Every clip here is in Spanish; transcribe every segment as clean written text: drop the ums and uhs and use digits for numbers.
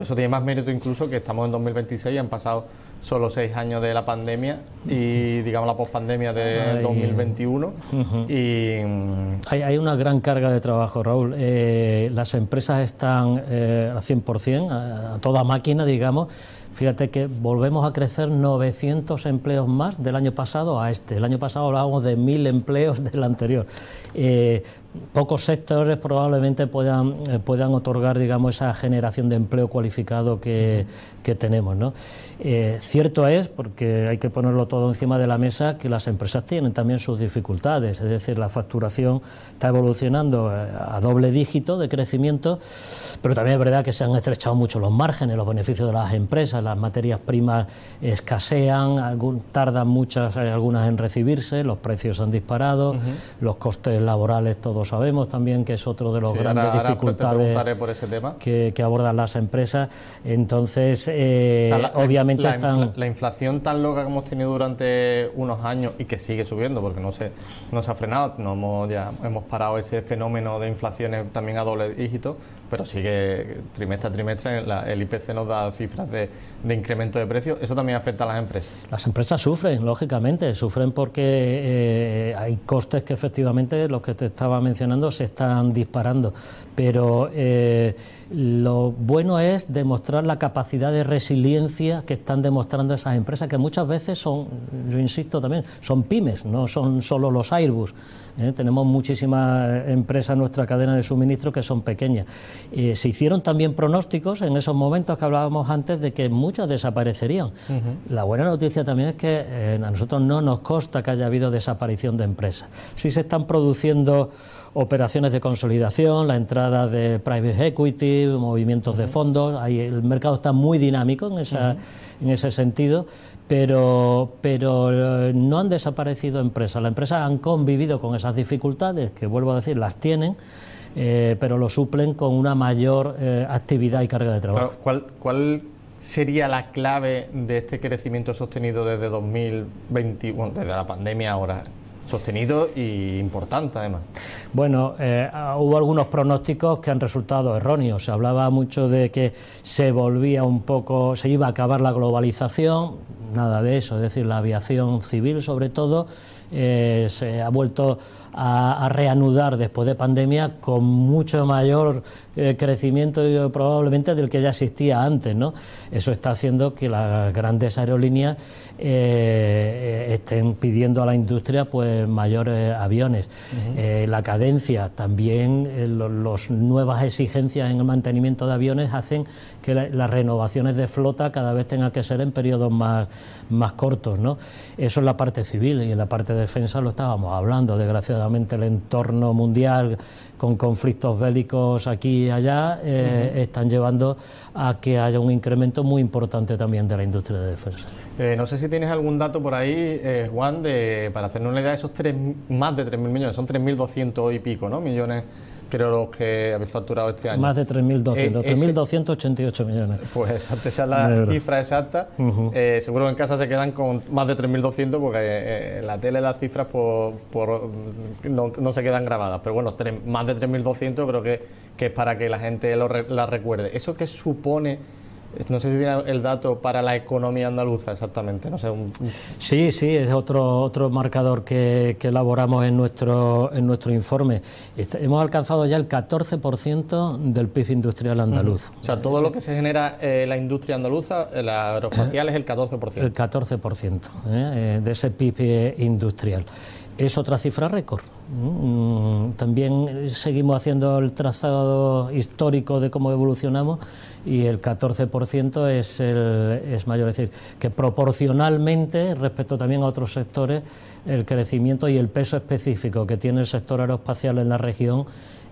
Eso tiene más mérito incluso que estamos en 2026 y han pasado solo 6 años de la pandemia y, digamos, la pospandemia de 2021. Y hay una gran carga de trabajo, Raúl. Las empresas están al 100%, a toda máquina, digamos. Fíjate que volvemos a crecer 900 empleos más del año pasado a este. El año pasado hablábamos de 1000 empleos del anterior. Pocos sectores probablemente puedan otorgar, digamos, esa generación de empleo cualificado que tenemos, ¿no? Cierto es, porque hay que ponerlo todo encima de la mesa, que las empresas tienen también sus dificultades, es decir, la facturación está evolucionando a doble dígito de crecimiento, pero también es verdad que se han estrechado mucho los márgenes, los beneficios de las empresas, las materias primas escasean, tardan muchas, algunas en recibirse, los precios han disparado, los costes laborales todos sabemos también que es otro de los grandes dificultades por ese tema. Que abordan las empresas. Entonces, obviamente la inflación tan loca que hemos tenido durante unos años y que sigue subiendo porque no se ha frenado, hemos parado ese fenómeno de inflaciones también a doble dígito, pero sigue trimestre a trimestre, el IPC nos da cifras de incremento de precios. Eso también afecta a las empresas. Las empresas sufren, lógicamente, sufren porque hay costes que efectivamente, los que te estaba mencionando, se están disparando, pero lo bueno es demostrar la capacidad de resiliencia que están demostrando esas empresas, que muchas veces son, yo insisto también, son pymes, no son solo los Airbus. Tenemos muchísimas empresas en nuestra cadena de suministro que son pequeñas. Se hicieron también pronósticos en esos momentos que hablábamos antes de que muchas desaparecerían. La buena noticia también es que a nosotros no nos consta que haya habido desaparición de empresas. Sí se están produciendo operaciones de consolidación, la entrada de private equity, movimientos de fondos. El mercado está muy dinámico en ese sentido, pero no han desaparecido empresas. Las empresas han convivido con esas dificultades, que vuelvo a decir, las tienen, pero lo suplen con una mayor actividad y carga de trabajo. ¿Cuál sería la clave de este crecimiento sostenido desde 2021, desde la pandemia ahora? Sostenido y importante, además. Bueno, hubo algunos pronósticos que han resultado erróneos. Se hablaba mucho de que se iba a acabar la globalización, nada de eso, es decir, la aviación civil sobre todo se ha vuelto a reanudar después de pandemia con mucho mayor crecimiento probablemente del que ya existía antes, ¿no? Eso está haciendo que las grandes aerolíneas estén pidiendo a la industria pues mayores aviones. La cadencia también, las nuevas exigencias en el mantenimiento de aviones hacen que las renovaciones de flota cada vez tengan que ser en periodos más cortos, ¿no? Eso es la parte civil, y en la parte de defensa lo estábamos hablando. Desgraciadamente el entorno mundial con conflictos bélicos aquí y allá están llevando a que haya un incremento muy importante también de la industria de defensa. No sé si tienes algún dato por ahí, Juan, para hacernos una idea de esos más de 3.000 millones, son 3.200 y pico, ¿no? Millones, creo, los que habéis facturado este año. Más de 3.200, 3.288 millones. Pues esa es la cifra exacta. Seguro que en casa se quedan con más de 3.200 porque en la tele las cifras no se quedan grabadas. Pero bueno, más de 3.200 creo que es para que la gente la recuerde. ¿Eso qué supone? No sé si tiene el dato para la economía andaluza exactamente, no sé. Sí, es otro marcador que elaboramos en nuestro informe. Hemos alcanzado ya el 14% del PIB industrial andaluz. O sea, todo lo que se genera la industria andaluza, la aeroespacial, es el 14%. El 14% de ese PIB industrial. Es otra cifra récord. También seguimos haciendo el trazado histórico de cómo evolucionamos y el 14% es mayor. Es decir, que proporcionalmente, respecto también a otros sectores, el crecimiento y el peso específico que tiene el sector aeroespacial en la región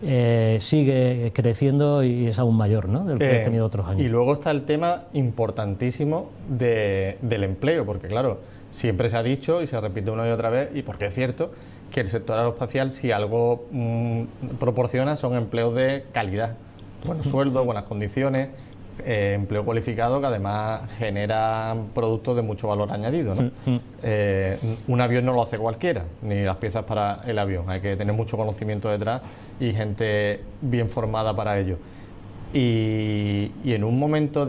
sigue creciendo y es aún mayor, ¿no?, del que ha tenido otros años. Y luego está el tema importantísimo del empleo, porque claro, siempre se ha dicho y se repite una y otra vez, y porque es cierto, que el sector aeroespacial, si algo proporciona, son empleos de calidad, buenos sueldos, buenas condiciones, empleo cualificado que además genera productos de mucho valor añadido, ¿no? Un avión no lo hace cualquiera, ni las piezas para el avión, hay que tener mucho conocimiento detrás y gente bien formada para ello. y en un momento